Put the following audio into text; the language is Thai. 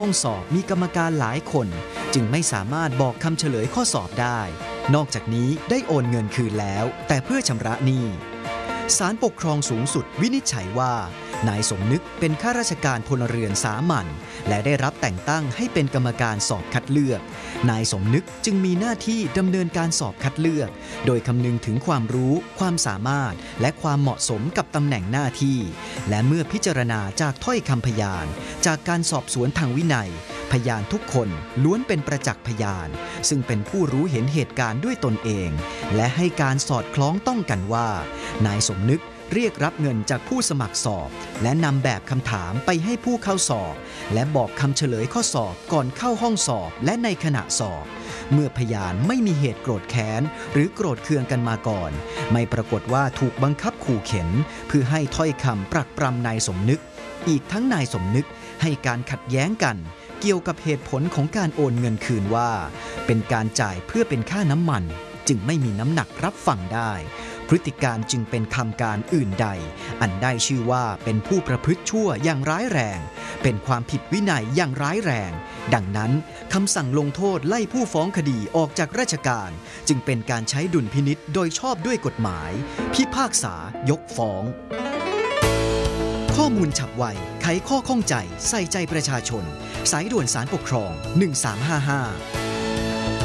ห้องสอบมีกรรมการหลายคนจึงไม่สามารถบอกคำเฉลยข้อสอบได้นอกจากนี้ได้โอนเงินคืนแล้วแต่เพื่อชำระหนี้ศาลปกครองสูงสุดวินิจฉัยว่านายสมนึกเป็นข้าราชการพลเรือนสามัญและได้รับแต่งตั้งให้เป็นกรรมการสอบคัดเลือกนายสมนึกจึงมีหน้าที่ดำเนินการสอบคัดเลือกโดยคำนึงถึงความรู้ความสามารถและความเหมาะสมกับตำแหน่งหน้าที่และเมื่อพิจารณาจากถ้อยคำพยานจากการสอบสวนทางวินัยพยานทุกคนล้วนเป็นประจักษ์พยานซึ่งเป็นผู้รู้เห็นเหตุการณ์ด้วยตนเองและให้การสอดคล้องต้องกันว่านายสมนึกเรียกรับเงินจากผู้สมัครสอบและนำแบบคำถามไปให้ผู้เข้าสอบและบอกคำเฉลยข้อสอบก่อนเข้าห้องสอบและในขณะสอบเมื่อพยานไม่มีเหตุโกรธแค้นหรือโกรธเคืองกันมาก่อนไม่ปรากฏว่าถูกบังคับขู่เข็นเพื่อให้ถ้อยคำปรักปรำนายสมนึกอีกทั้งนายสมนึกให้การขัดแย้งกันเกี่ยวกับเหตุผลของการโอนเงินคืนว่าเป็นการจ่ายเพื่อเป็นค่าน้ำมันจึงไม่มีน้ำหนักรับฟังได้พฤติการจึงเป็นคำการอื่นใดอันได้ชื่อว่าเป็นผู้ประพฤติชั่วอย่างร้ายแรงเป็นความผิดวินัยอย่างร้ายแรงดังนั้นคำสั่งลงโทษไล่ผู้ฟ้องคดีออกจากราชการจึงเป็นการใช้ดุลพินิจโดยชอบด้วยกฎหมายพิพากษายกฟ้องข้อมูลฉับไวไขข้อข้องใจใส่ใจประชาชนสายด่วนศาลปกครอง1355